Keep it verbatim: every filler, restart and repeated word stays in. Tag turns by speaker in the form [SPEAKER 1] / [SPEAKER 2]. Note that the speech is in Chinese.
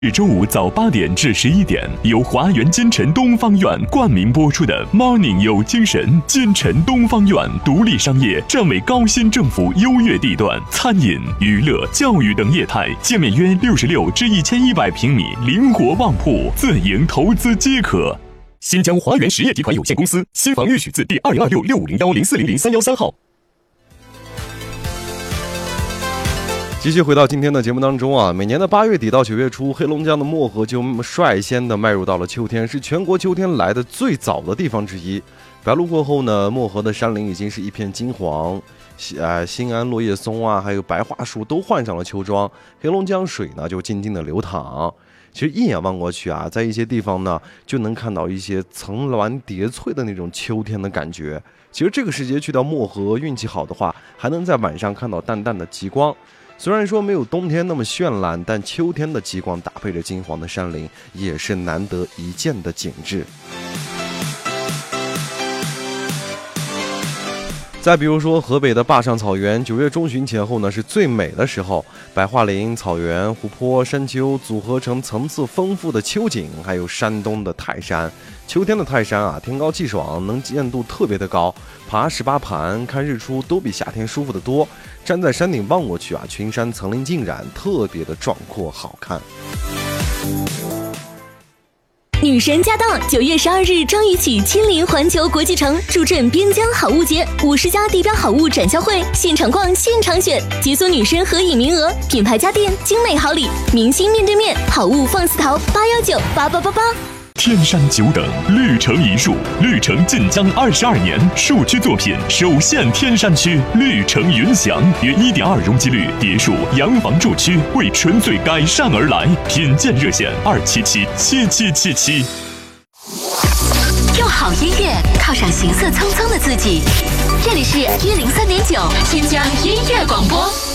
[SPEAKER 1] 周五早八点至十一点，由华源金城东方院冠名播出的 Morning 有精神。金城东方院独立商业，占为高新政府优越地段，餐饮、娱乐、教育等业态，建面约六十六至一千一百平米，灵活旺铺，自营投资皆可。新疆华源实业集团有限公司，新房预许字第二零二六六五零幺零四零零三幺三号。
[SPEAKER 2] 继续回到今天的节目当中啊，每年的八月底到九月初，黑龙江的漠河就率先的迈入到了秋天，是全国秋天来的最早的地方之一。白露过后呢，漠河的山林已经是一片金黄，呃，新安落叶松啊，还有白桦树都换上了秋装，黑龙江水呢就静静的流淌。其实一眼望过去啊，在一些地方呢，就能看到一些层峦叠翠的那种秋天的感觉。其实这个时节去到漠河，运气好的话，还能在晚上看到淡淡的极光。虽然说没有冬天那么绚烂，但秋天的极光搭配着金黄的山林，也是难得一见的景致。再比如说河北的坝上草原，九月中旬前后呢是最美的时候，白桦林、草原、湖泊、山丘组合成层次丰富的秋景。还有山东的泰山，秋天的泰山啊，天高气爽，能见度特别的高，爬十八盘看日出都比夏天舒服得多。站在山顶望过去啊，群山层林尽染，特别的壮阔好看。
[SPEAKER 3] 女神驾到！九月十二日张雨绮亲临环球国际城，助阵边疆好物节，五十家地标好物展销会，现场逛，现场选，解锁女神合影名额，品牌家电，精美好礼，明星面对面，好物放肆淘，八幺九八八八八。
[SPEAKER 1] 天山久等，绿城一树，绿城晋江二十二年，树区作品首现天山区，绿城云祥，约 一点二 容积率，别墅、洋房住区，为纯粹改善而来。品鉴热线二七七七七七七。
[SPEAKER 4] 用好音乐犒赏行色匆匆的自己，这里是一零三点九新疆音乐广播。